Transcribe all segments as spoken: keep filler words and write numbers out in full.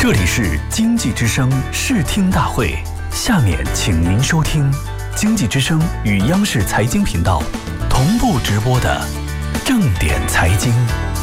这里是经济之声视听大会，下面请您收听经济之声与央视财经频道同步直播的正点财经。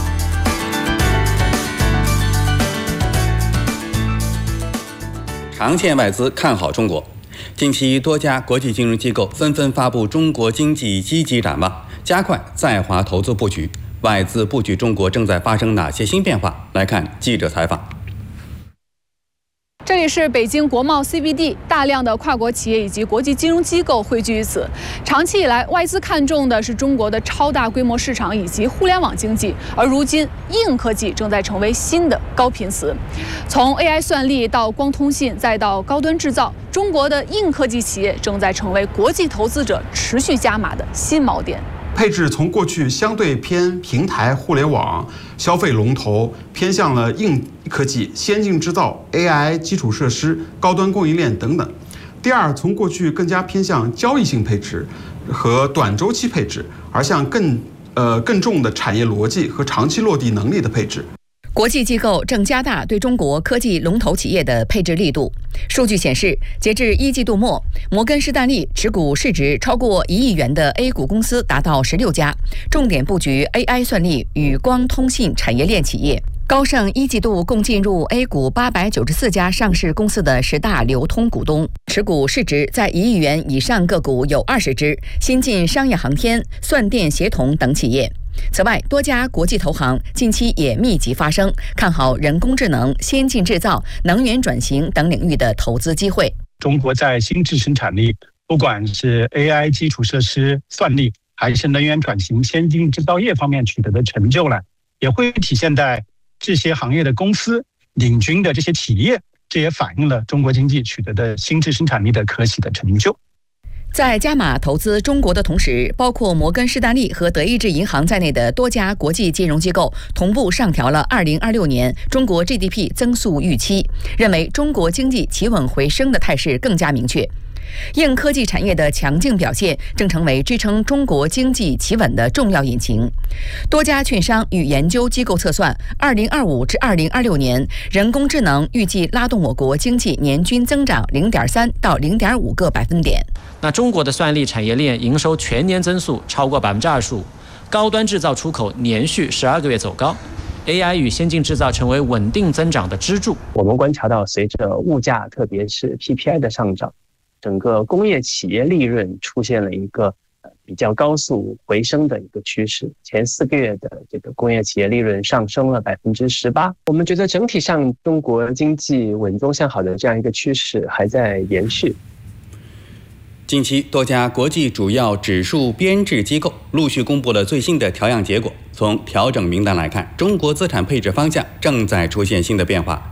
长线外资看好中国，近期多家国际金融机构纷纷发布中国经济积极展望，加快在华投资布局。外资布局中国正在发生哪些新变化？来看记者采访。 这里是北京国贸 C B D， 大量的跨国企业以及国际金融机构汇聚于此。长期以来，外资看重的是中国的超大规模市场以及互联网经济，而如今硬科技正在成为新的高频词。从 A I 算力到光通信，再到高端制造，中国的硬科技企业正在成为国际投资者持续加码的新锚点。 配置从过去相对偏平台、互联网、消费龙头，偏向了硬科技、先进制造、A I 基础设施、高端供应链等等。第二，从过去更加偏向交易性配置和短周期配置，而向更呃更重的产业逻辑和长期落地能力的配置。 国际机构正加大对中国科技龙头企业的配置力度。数据显示，截至一季度末，摩根士丹利持股市值超过一亿元的 A 股公司达到十六家，重点布局 A I 算力与光通信产业链企业。高盛一季度共进入 A 股八百九十四家上市公司的十大流通股东，持股市值在一亿元以上个股有二十只，新进商业航天、算电协同等企业。此外，多家国际投行近期也密集发声，看好人工智能、先进制造、能源转型等领域的投资机会。 中国在新质生产力，不管是 A I 基础设施、算力，还是能源转型、先进制造业方面取得的成就呢，也会体现在这些行业的公司领军的这些企业，这也反映了中国经济取得的新质生产力的可喜的成就。 在加码投资中国的同时，包括摩根士丹利和德意志银行在内的多家国际金融机构同步上调了二零二六年中国 G D P 增速预期，认为中国经济企稳回升的态势更加明确。硬科技产业的强劲表现正成为支撑中国经济企稳的重要引擎。多家券商与研究机构测算，二零二五至二零二六年，人工智能预计拉动我国经济年均增长零点三到零点五个百分点。 那中国的算力产业链营收全年增速超过百分之二十五，高端制造出口连续十二个月走高。A I 与先进制造成为稳定增长的支柱。 我们观察到，随着物价，特别是 P P I 的上涨，整个工业企业利润出现了一个比较高速回升的一个趋势。前四个月的这个工业企业利润上升了百分之十八。我们觉得整体上中国经济稳中向好的这样一个趋势还在延续。 近期，多家国际主要指数编制机构陆续公布了最新的调样结果。从调整名单来看，中国资产配置方向正在出现新的变化。